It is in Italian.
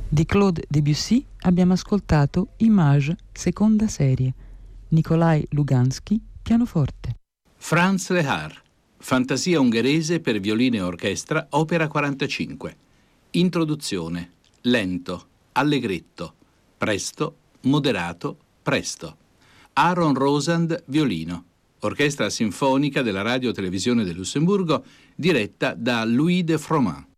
Di Claude Debussy abbiamo ascoltato Image, seconda serie. Nikolai Lugansky, pianoforte. Franz Lehár, Fantasia ungherese per violino e orchestra, opera 45. Introduzione, lento, allegretto, presto, moderato, presto. Aaron Rosand, violino. Orchestra sinfonica della Radio Televisione del Lussemburgo, diretta da Louis de Froment.